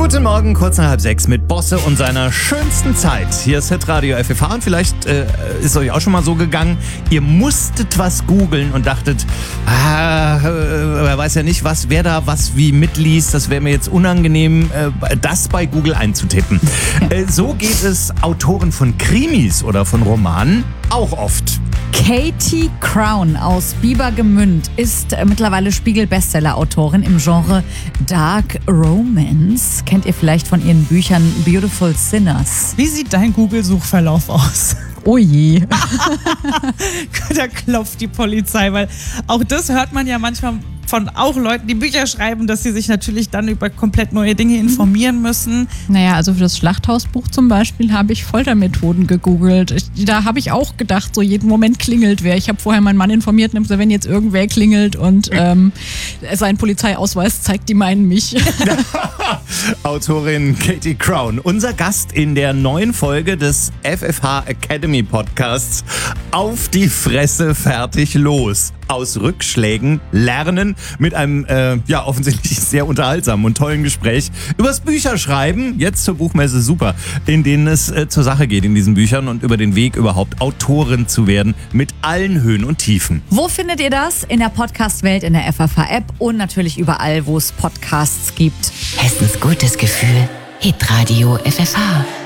Guten Morgen, kurz nach 5:30 mit Bosse und seiner schönsten Zeit. Hier ist Hitradio FFH und vielleicht ist euch auch schon mal so gegangen, ihr musstet was googeln und dachtet, wer weiß ja nicht, wer da was wie mitliest, das wäre mir jetzt unangenehm, das bei Google einzutippen. So geht es Autoren von Krimis oder von Romanen auch oft. Katie Crown aus Biebergemünd ist mittlerweile Spiegel-Bestseller-Autorin im Genre Dark Romance. Kennt ihr vielleicht von ihren Büchern Beautiful Sinners? Wie sieht dein Google-Suchverlauf aus? Oh je. Da klopft die Polizei, weil auch das hört man ja manchmal von auch Leuten, die Bücher schreiben, dass sie sich natürlich dann über komplett neue Dinge informieren müssen. Naja, also für das Schlachthausbuch zum Beispiel habe ich Foltermethoden gegoogelt. Da habe ich auch gedacht, so jeden Moment klingelt wer. Ich habe vorher meinen Mann informiert und habe gesagt, wenn jetzt irgendwer klingelt und sein Polizeiausweis zeigt, die meinen mich. Autorin Katie Crown, unser Gast in der neuen Folge des FFH Academy Podcasts. Auf die Fresse, fertig, los. Aus Rückschlägen lernen mit einem offensichtlich sehr unterhaltsamen und tollen Gespräch übers Bücherschreiben, jetzt zur Buchmesse Super, in denen es zur Sache geht in diesen Büchern und über den Weg überhaupt Autorin zu werden mit allen Höhen und Tiefen. Wo findet ihr das? In der Podcast-Welt, in der FFH-App und natürlich überall, wo es Podcasts gibt. Hessens gutes Gefühl. Hitradio FFH.